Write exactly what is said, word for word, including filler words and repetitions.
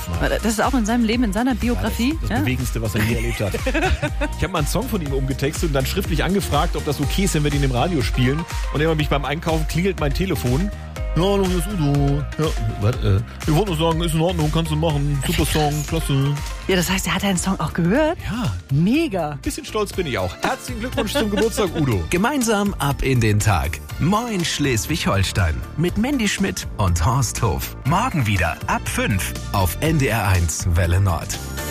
geholfen hat. Das ist auch in seinem Leben, in seiner Biografie? Ja, das, das ja? Bewegendste, was er je erlebt hat. Ich habe mal einen Song von ihm umgetextet und dann schriftlich angefragt, ob das okay ist, wenn wir den im Radio spielen. Und immer mich beim Einkaufen klingelt mein Telefon. Ja, hallo, hier ist Udo. Ja, was, äh, ich wollte nur sagen, ist in Ordnung, kannst du machen. Super Song, klasse. Ja, das heißt, er hat deinen Song auch gehört? Ja. Mega. Bisschen stolz bin ich auch. Herzlichen Glückwunsch zum Geburtstag, Udo. Gemeinsam ab in den Tag. Moin Schleswig-Holstein. Mit Mandy Schmidt und Horst Hof. Morgen wieder ab fünf auf N D R eins Welle Nord.